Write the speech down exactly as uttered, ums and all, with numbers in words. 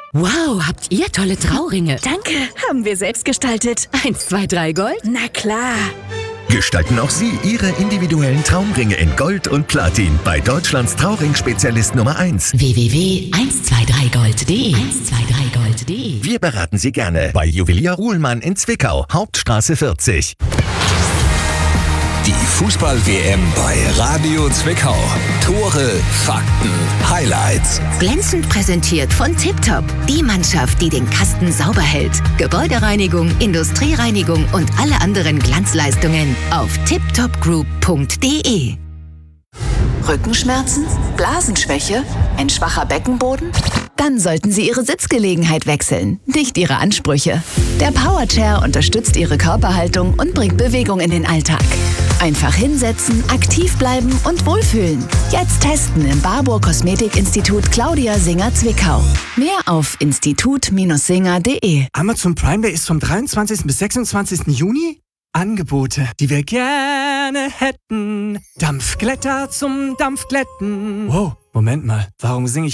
Wow, habt ihr tolle Trauringe. Danke, haben wir selbst gestaltet. Eins, zwei, drei Gold? Na klar. Gestalten auch Sie Ihre individuellen Traumringe in Gold und Platin bei Deutschlands Trauring-Spezialist Nummer eins. w w w punkt eins zwei drei gold punkt de eins zwei drei gold punkt de. Wir beraten Sie gerne bei Juwelier Ruhlmann in Zwickau, Hauptstraße vierzig. Die Fußball-W M bei Radio Zwickau. Tore, Fakten, Highlights. Glänzend präsentiert von Tiptop. Die Mannschaft, die den Kasten sauber hält. Gebäudereinigung, Industriereinigung und alle anderen Glanzleistungen auf tiptop group punkt de. Rückenschmerzen? Blasenschwäche? Ein schwacher Beckenboden? Dann sollten Sie Ihre Sitzgelegenheit wechseln, nicht Ihre Ansprüche. Der Powerchair unterstützt Ihre Körperhaltung und bringt Bewegung in den Alltag. Einfach hinsetzen, aktiv bleiben und wohlfühlen. Jetzt testen im Barbour Kosmetikinstitut Claudia Singer Zwickau. Mehr auf institut Singer punkt de. Amazon Prime Day ist vom dreiundzwanzigsten bis sechsundzwanzigsten Juni. Angebote, die wir gerne hätten. Dampfglätter zum Dampfglätten. Wow, Moment mal, warum singe ich